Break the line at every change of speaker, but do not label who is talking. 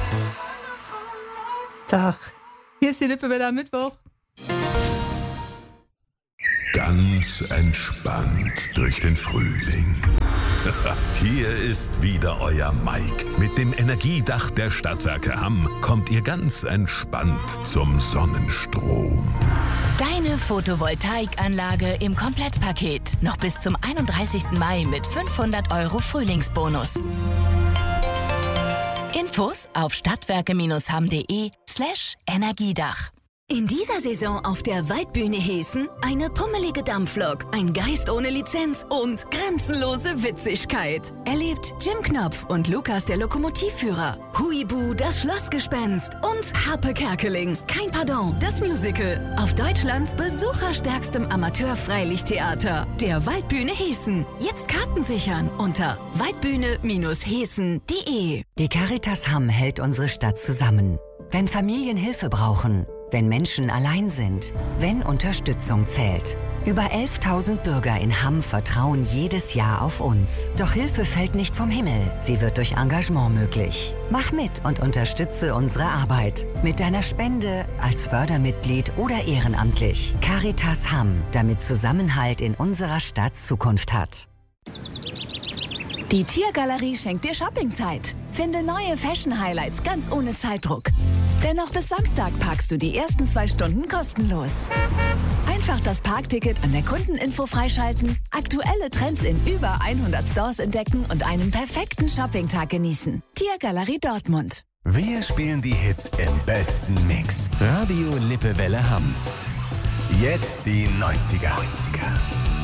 Tag, hier ist die Lippewelle am Mittwoch.
Ganz entspannt durch den Frühling. Hier ist wieder euer Mike. Mit dem Energiedach der Stadtwerke Hamm kommt ihr ganz entspannt zum Sonnenstrom.
Deine Photovoltaikanlage im Komplettpaket. Noch bis zum 31. Mai mit 500 € Frühlingsbonus. Infos auf stadtwerke-hamm.de/Energiedach.
In dieser Saison auf der Waldbühne Heßen eine pummelige Dampflok, ein Geist ohne Lizenz und grenzenlose Witzigkeit. Erlebt Jim Knopf und Lukas der Lokomotivführer, Huibu das Schlossgespenst und Harpe Kerkeling, kein Pardon, das Musical auf Deutschlands besucherstärkstem Amateur-Freilichttheater, der Waldbühne Heßen. Jetzt Karten sichern unter waldbühne-heßen.de.
Die Caritas Hamm hält unsere Stadt zusammen. Wenn Familien Hilfe brauchen, wenn Menschen allein sind, wenn Unterstützung zählt. Über 11.000 Bürger in Hamm vertrauen jedes Jahr auf uns. Doch Hilfe fällt nicht vom Himmel. Sie wird durch Engagement möglich. Mach mit und unterstütze unsere Arbeit. Mit deiner Spende, als Fördermitglied oder ehrenamtlich. Caritas Hamm, damit Zusammenhalt in unserer Stadt Zukunft hat.
Die Tiergalerie schenkt dir Shoppingzeit. Finde neue Fashion-Highlights ganz ohne Zeitdruck. Denn noch bis Samstag parkst du die ersten 2 Stunden kostenlos. Einfach das Parkticket an der Kundeninfo freischalten, aktuelle Trends in über 100 Stores entdecken und einen perfekten Shoppingtag genießen. Tiergalerie Dortmund.
Wir spielen die Hits im besten Mix. Radio Lippewelle Hamm. Jetzt die 90er.